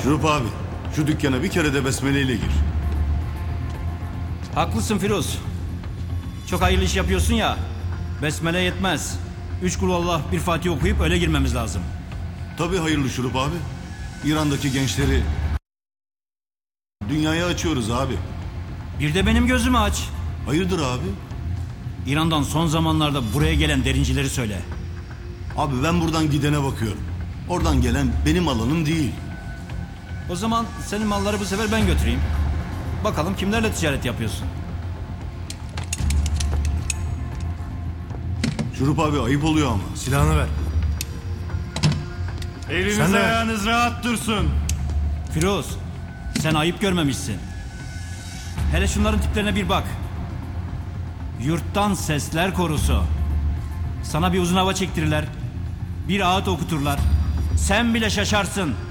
Şurup abi, şu dükkana bir kere de besmeleyle gir. Haklısın Firuz. Çok hayırlı iş yapıyorsun ya. Besmele yetmez. 3 kul Allah bir Fatih okuyup öyle girmemiz lazım. Tabii hayırlı Şurup abi. İran'daki gençleri dünyaya açıyoruz abi. Bir de benim gözümü aç. Hayırdır abi? İran'dan son zamanlarda buraya gelen derincileri söyle. Abi ben buradan gidene bakıyorum. Oradan gelen benim alanım değil. O zaman senin malları bu sefer ben götüreyim. Bakalım kimlerle ticaret yapıyorsun. Şurup abi ayıp oluyor ama. Silahını ver. Eliniz Sen de ver. ayağınız rahat dursun. Firuz, sen ayıp görmemişsin. Hele şunların tiplerine bir bak. Yurttan sesler korusu. Sana bir uzun hava çektirirler. Bir ağıt okuturlar. Sen bile şaşarsın.